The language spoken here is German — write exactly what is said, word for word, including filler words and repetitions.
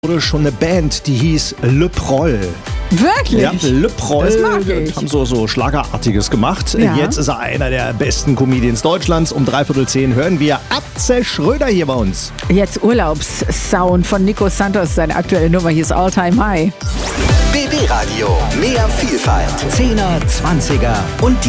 Wurde schon eine Band, die hieß Le Proll. Wirklich? Ja, Le Proll. Das mag ich. Haben so, so Schlagerartiges gemacht. Ja. Jetzt ist er einer der besten Comedians Deutschlands. Um dreiviertel zehn hören wir Atze Schröder hier bei uns. Jetzt Urlaubssound von Nico Santos. Seine aktuelle Nummer hier ist All Time High. B B Radio. Mehr Vielfalt. Zehner, Zwanziger und die